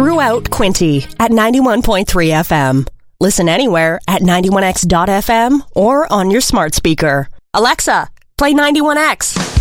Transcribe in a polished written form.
throughout Quinte at 91.3 FM. Listen anywhere at 91x.fm or on your smart speaker. Alexa, play 91X.